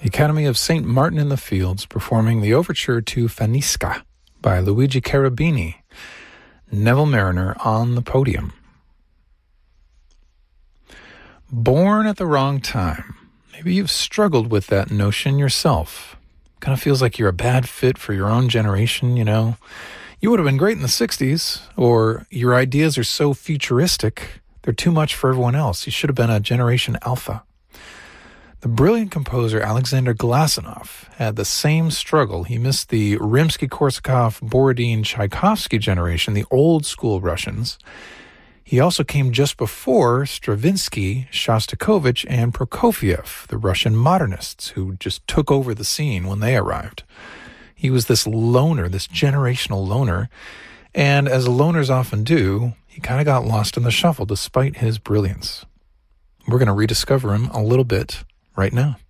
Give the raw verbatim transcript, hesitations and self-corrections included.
Academy of Saint Martin in the Fields performing the overture to Fanisca by Luigi Cherubini. Neville Marriner on the podium. Born at the wrong time. Maybe you've struggled with that notion yourself. Kind of feels like you're a bad fit for your own generation, you know. You would have been great in the sixties, or your ideas are so futuristic, they're too much for everyone else. You should have been a Generation Alpha. The brilliant composer Alexander Glassinoff had the same struggle. He missed the Rimsky-Korsakov, Borodin, Tchaikovsky generation, the old school Russians. He also came just before Stravinsky, Shostakovich, and Prokofiev, the Russian modernists who just took over the scene when they arrived. He was this loner, this generational loner, and as loners often do, he kind of got lost in the shuffle despite his brilliance. We're going to rediscover him a little bit right now.